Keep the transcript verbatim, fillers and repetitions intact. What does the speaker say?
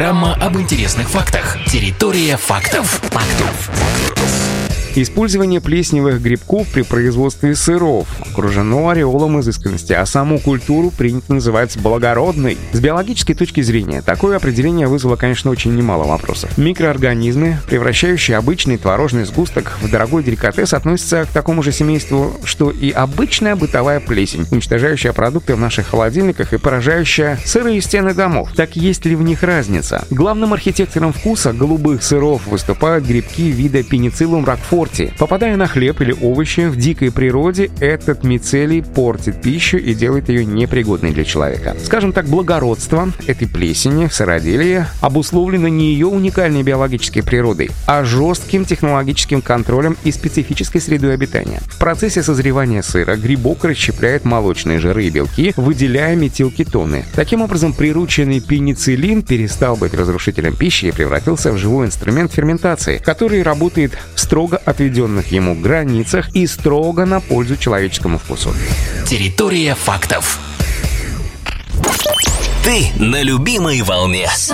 Программа об интересных фактах. Территория фактов. Фактов. Использование плесневых грибков при производстве сыров окружено ореолом изысканности, а саму культуру принято называть благородной. С биологической точки зрения, такое определение вызвало, конечно, очень немало вопросов. Микроорганизмы, превращающие обычный творожный сгусток в дорогой деликатес, относятся к такому же семейству, что и обычная бытовая плесень, уничтожающая продукты в наших холодильниках и поражающая сырые стены домов. Так есть ли в них разница? Главным архитектором вкуса голубых сыров выступают грибки вида Penicillium roqueforti. Попадая на хлеб или овощи в дикой природе, этот мицелий портит пищу и делает ее непригодной для человека. Скажем так, благородство этой плесени в сыроделии обусловлено не ее уникальной биологической природой, а жестким технологическим контролем и специфической средой обитания. В процессе созревания сыра грибок расщепляет молочные жиры и белки, выделяя метилкетоны. Таким образом, прирученный пенициллин перестал быть разрушителем пищи и превратился в живой инструмент ферментации, который работает в строго отведенных ему границах и строго на пользу человеческому вкусу. Территория фактов. Ты на любимой волне.